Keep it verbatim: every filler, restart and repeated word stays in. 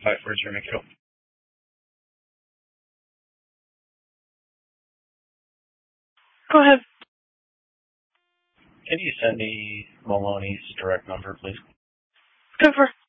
five four zero, make it open. Go ahead. Can you send me Maloney's direct number, please? Go for